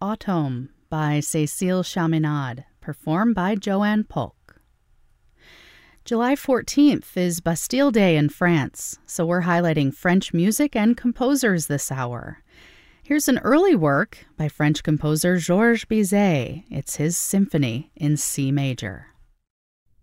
Automne by Cécile Chaminade, performed by Joanne Polk. July 14th is Bastille Day in France, so we're highlighting French music and composers this hour. Here's an early work by French composer Georges Bizet. It's his symphony in C major.